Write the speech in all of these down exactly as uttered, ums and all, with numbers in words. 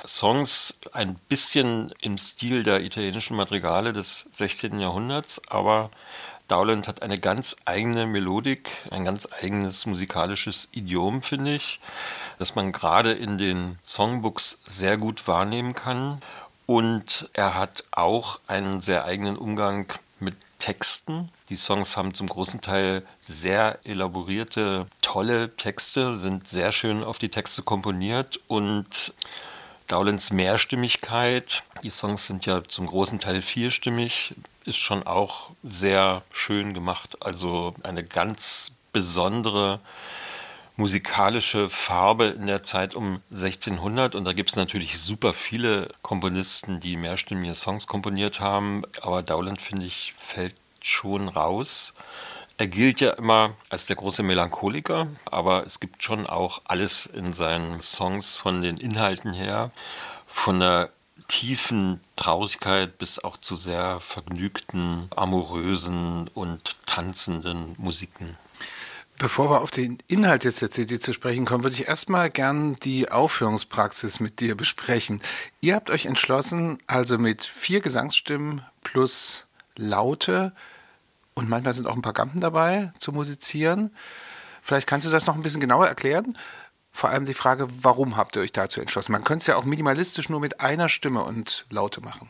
Songs ein bisschen im Stil der italienischen Madrigale des sechzehnten. Jahrhunderts, aber Dowland hat eine ganz eigene Melodik, ein ganz eigenes musikalisches Idiom, finde ich, das man gerade in den Songbooks sehr gut wahrnehmen kann. Und er hat auch einen sehr eigenen Umgang mit Texten. Die Songs haben zum großen Teil sehr elaborierte, tolle Texte, sind sehr schön auf die Texte komponiert und Dowlands Mehrstimmigkeit, die Songs sind ja zum großen Teil vierstimmig, ist schon auch sehr schön gemacht. Also eine ganz besondere musikalische Farbe in der Zeit um sechzehnhundert. Und da gibt es natürlich super viele Komponisten, die mehrstimmige Songs komponiert haben. Aber Dowland, finde ich, fällt schon raus. Er gilt ja immer als der große Melancholiker, aber es gibt schon auch alles in seinen Songs von den Inhalten her, von der tiefen Traurigkeit bis auch zu sehr vergnügten, amorösen und tanzenden Musiken. Bevor wir auf den Inhalt jetzt der C D zu sprechen kommen, würde ich erstmal gern die Aufführungspraxis mit dir besprechen. Ihr habt euch entschlossen, also mit vier Gesangsstimmen plus Laute, und manchmal sind auch ein paar Gampen dabei, zu musizieren. Vielleicht kannst du das noch ein bisschen genauer erklären? Vor allem die Frage, warum habt ihr euch dazu entschlossen? Man könnte es ja auch minimalistisch nur mit einer Stimme und Laute machen.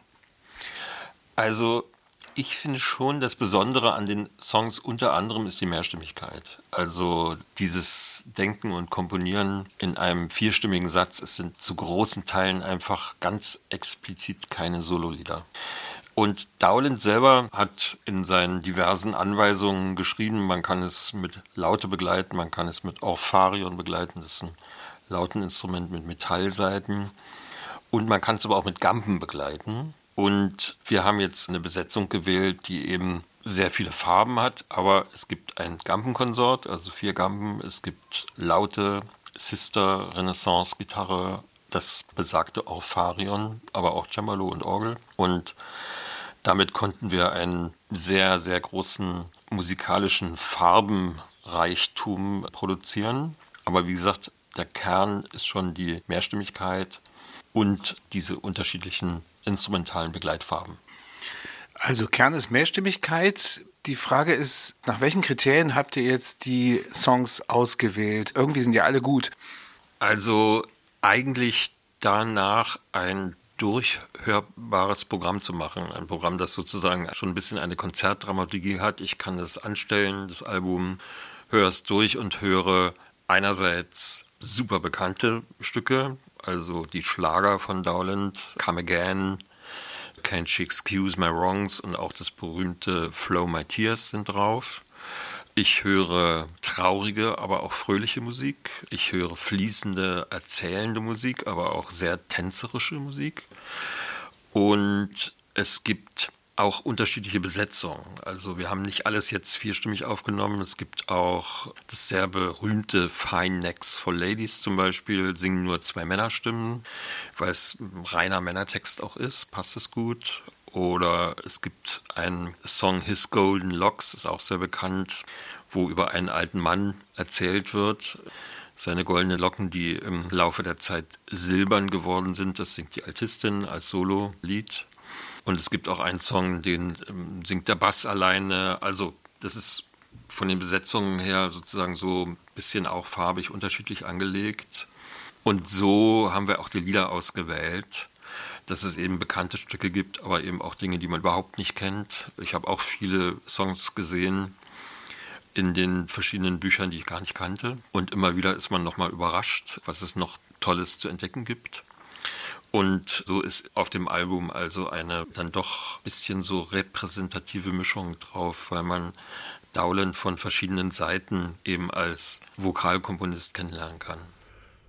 Also ich finde schon, das Besondere an den Songs unter anderem ist die Mehrstimmigkeit. Also dieses Denken und Komponieren in einem vierstimmigen Satz, es sind zu großen Teilen einfach ganz explizit keine Sololieder. Und Dowland selber hat in seinen diversen Anweisungen geschrieben, man kann es mit Laute begleiten, man kann es mit Orpharion begleiten, das ist ein Lauteninstrument mit Metallsaiten. Und man kann es aber auch mit Gampen begleiten. Und wir haben jetzt eine Besetzung gewählt, die eben sehr viele Farben hat, aber es gibt ein Gampenkonsort, also vier Gampen, es gibt Laute, Sister, Renaissance-Gitarre, das besagte Orpharion, aber auch Cembalo und Orgel. Und damit konnten wir einen sehr, sehr großen musikalischen Farbenreichtum produzieren. Aber wie gesagt, der Kern ist schon die Mehrstimmigkeit und diese unterschiedlichen instrumentalen Begleitfarben. Also Kern ist Mehrstimmigkeit. Die Frage ist, nach welchen Kriterien habt ihr jetzt die Songs ausgewählt? Irgendwie sind ja alle gut. Also eigentlich danach ein durchhörbares Programm zu machen. Ein Programm, das sozusagen schon ein bisschen eine Konzertdramaturgie hat. Ich kann das anstellen, das Album, höre es durch und höre einerseits super bekannte Stücke, also die Schlager von Dowland, Come Again, Can't She Excuse My Wrongs und auch das berühmte Flow My Tears sind drauf. Ich höre traurige, aber auch fröhliche Musik. Ich höre fließende, erzählende Musik, aber auch sehr tänzerische Musik. Und es gibt auch unterschiedliche Besetzungen. Also wir haben nicht alles jetzt vierstimmig aufgenommen. Es gibt auch das sehr berühmte Fine Necks for Ladies zum Beispiel, singen nur zwei Männerstimmen, weil es ein reiner Männertext auch ist, passt es gut. Oder es gibt einen Song His Golden Locks, ist auch sehr bekannt, wo über einen alten Mann erzählt wird. Seine goldenen Locken, die im Laufe der Zeit silbern geworden sind, das singt die Altistin als Solo-Lied. Und es gibt auch einen Song, den ähm, singt der Bass alleine. Also das ist von den Besetzungen her sozusagen so ein bisschen auch farbig unterschiedlich angelegt. Und so haben wir auch die Lieder ausgewählt, dass es eben bekannte Stücke gibt, aber eben auch Dinge, die man überhaupt nicht kennt. Ich habe auch viele Songs gesehen in den verschiedenen Büchern, die ich gar nicht kannte. Und immer wieder ist man nochmal überrascht, was es noch Tolles zu entdecken gibt. Und so ist auf dem Album also eine dann doch ein bisschen so repräsentative Mischung drauf, weil man Dowland von verschiedenen Seiten eben als Vokalkomponist kennenlernen kann.